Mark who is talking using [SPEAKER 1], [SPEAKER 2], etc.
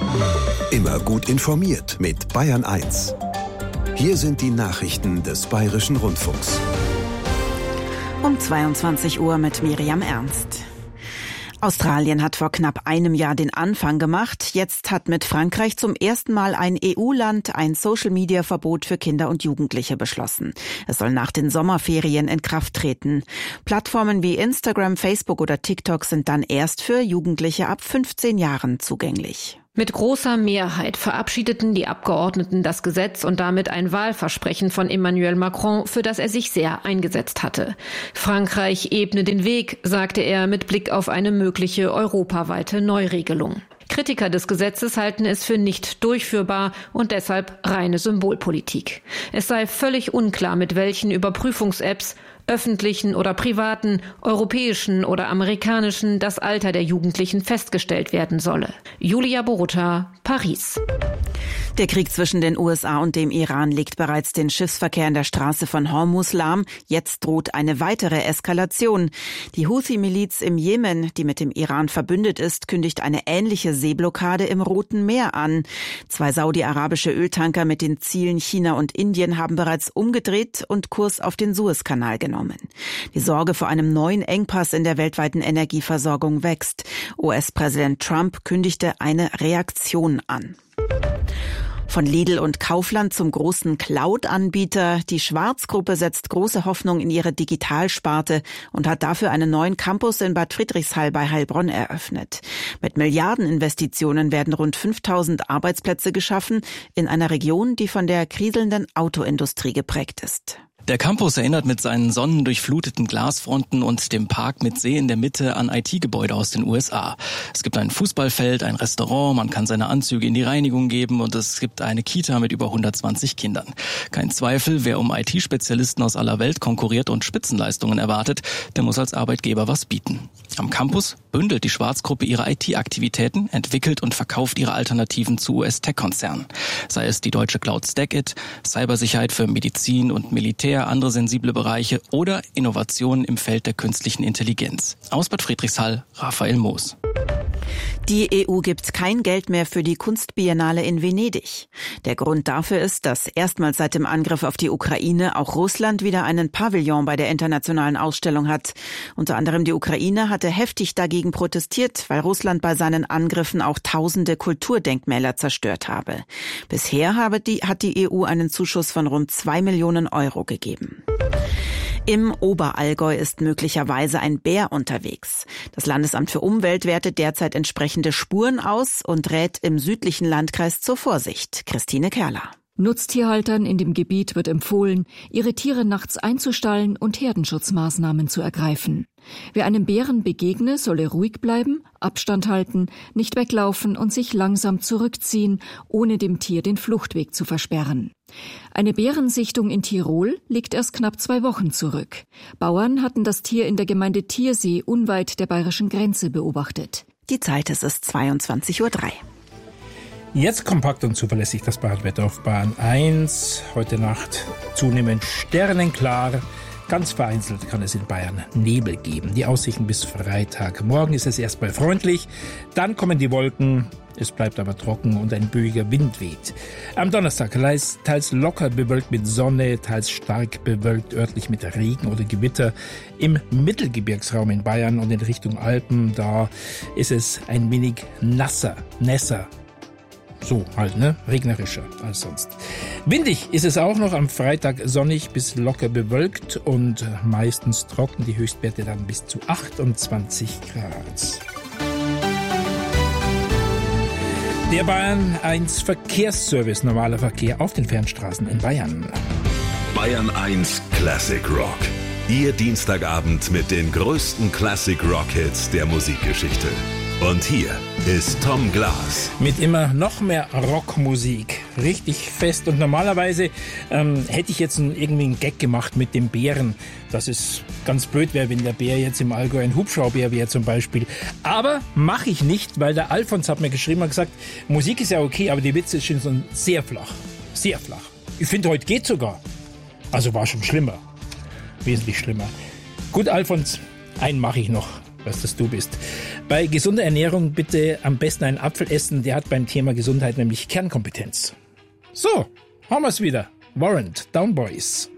[SPEAKER 1] Immer gut informiert mit Bayern 1. Hier sind die Nachrichten des Bayerischen Rundfunks.
[SPEAKER 2] Um 22 Uhr mit Miriam Ernst. Australien hat vor knapp einem Jahr den Anfang gemacht. Jetzt hat mit Frankreich zum ersten Mal ein EU-Land ein Social-Media-Verbot für Kinder und Jugendliche beschlossen. Es soll nach den Sommerferien in Kraft treten. Plattformen wie Instagram, Facebook oder TikTok sind dann erst für Jugendliche ab 15 Jahren zugänglich.
[SPEAKER 3] Mit großer Mehrheit verabschiedeten die Abgeordneten das Gesetz und damit ein Wahlversprechen von Emmanuel Macron, für das er sich sehr eingesetzt hatte. Frankreich ebne den Weg, sagte er mit Blick auf eine mögliche europaweite Neuregelung. Kritiker des Gesetzes halten es für nicht durchführbar und deshalb reine Symbolpolitik. Es sei völlig unklar, mit welchen Überprüfungs-Apps, öffentlichen oder privaten, europäischen oder amerikanischen, das Alter der Jugendlichen festgestellt werden solle. Julia Borutta, Paris.
[SPEAKER 2] Der Krieg zwischen den USA und dem Iran legt bereits den Schiffsverkehr in der Straße von Hormuz lahm. Jetzt droht eine weitere Eskalation. Die Houthi-Miliz im Jemen, die mit dem Iran verbündet ist, kündigt eine ähnliche Seeblockade im Roten Meer an. 2 saudi-arabische Öltanker mit den Zielen China und Indien haben bereits umgedreht und Kurs auf den Suezkanal genommen. Die Sorge vor einem neuen Engpass in der weltweiten Energieversorgung wächst. US-Präsident Trump kündigte eine Reaktion an. Von Lidl und Kaufland zum großen Cloud-Anbieter. Die Schwarz-Gruppe setzt große Hoffnung in ihre Digitalsparte und hat dafür einen neuen Campus in Bad Friedrichshall bei Heilbronn eröffnet. Mit Milliardeninvestitionen werden rund 5000 Arbeitsplätze geschaffen in einer Region, die von der kriselnden Autoindustrie geprägt ist.
[SPEAKER 4] Der Campus erinnert mit seinen sonnendurchfluteten Glasfronten und dem Park mit See in der Mitte an IT-Gebäude aus den USA. Es gibt ein Fußballfeld, ein Restaurant, man kann seine Anzüge in die Reinigung geben und es gibt eine Kita mit über 120 Kindern. Kein Zweifel, wer um IT-Spezialisten aus aller Welt konkurriert und Spitzenleistungen erwartet, der muss als Arbeitgeber was bieten. Am Campus bündelt die Schwarz-Gruppe ihre IT-Aktivitäten, entwickelt und verkauft ihre Alternativen zu US-Tech-Konzernen. Sei es die deutsche Cloud StackIt, Cybersicherheit für Medizin und Militär, andere sensible Bereiche oder Innovationen im Feld der künstlichen Intelligenz. Aus Bad Friedrichshall, Raphael Moos.
[SPEAKER 2] Die EU gibt kein Geld mehr für die Kunstbiennale in Venedig. Der Grund dafür ist, dass erstmals seit dem Angriff auf die Ukraine auch Russland wieder einen Pavillon bei der internationalen Ausstellung hat. Unter anderem die Ukraine hatte heftig dagegen protestiert, weil Russland bei seinen Angriffen auch tausende Kulturdenkmäler zerstört habe. Bisher hat die EU einen Zuschuss von rund 2 Millionen Euro gegeben. Im Oberallgäu ist möglicherweise ein Bär unterwegs. Das Landesamt für Umwelt wertet derzeit entsprechende Spuren aus und rät im südlichen Landkreis zur Vorsicht. Christine Kerler.
[SPEAKER 5] Nutztierhaltern in dem Gebiet wird empfohlen, ihre Tiere nachts einzustallen und Herdenschutzmaßnahmen zu ergreifen. Wer einem Bären begegne, solle ruhig bleiben, Abstand halten, nicht weglaufen und sich langsam zurückziehen, ohne dem Tier den Fluchtweg zu versperren. Eine Bärensichtung in Tirol liegt erst knapp 2 Wochen zurück. Bauern hatten das Tier in der Gemeinde Tiersee unweit der bayerischen Grenze beobachtet.
[SPEAKER 2] Die Zeit ist 22:03 Uhr.
[SPEAKER 6] Jetzt kompakt und zuverlässig das Bayernwetter auf Bayern 1. Heute Nacht zunehmend sternenklar. Ganz vereinzelt kann es in Bayern Nebel geben. Die Aussichten bis Freitag. Morgen ist es erstmal freundlich, dann kommen die Wolken. Es bleibt aber trocken und ein böiger Wind weht. Am Donnerstag teils locker bewölkt mit Sonne, teils stark bewölkt, örtlich mit Regen oder Gewitter. Im Mittelgebirgsraum in Bayern und in Richtung Alpen, da ist es ein wenig nässer. So halt, regnerischer als sonst. Windig ist es auch noch, am Freitag sonnig bis locker bewölkt und meistens trocken, die Höchstwerte dann bis zu 28 Grad. Der Bayern 1 Verkehrsservice, normaler Verkehr auf den Fernstraßen in Bayern.
[SPEAKER 1] Bayern 1 Classic Rock. Ihr Dienstagabend mit den größten Classic Rock Hits der Musikgeschichte. Und hier ist Tom Glas.
[SPEAKER 6] Mit immer noch mehr Rockmusik. Richtig fest. Und normalerweise hätte ich jetzt irgendwie einen Gag gemacht mit dem Bären. Dass es ganz blöd wäre, wenn der Bär jetzt im Allgäu ein Hubschraubär wäre zum Beispiel. Aber mache ich nicht, weil der Alfons hat mir geschrieben und gesagt, Musik ist ja okay, aber die Witze ist schon sehr flach. Sehr flach. Ich finde, heute geht sogar. Also war schon schlimmer. Wesentlich schlimmer. Gut, Alfons, einen mache ich noch. was das du bist. Bei gesunder Ernährung bitte am besten einen Apfel essen. Der hat beim Thema Gesundheit nämlich Kernkompetenz. So, haben wir's wieder. Warrant, Down Boys.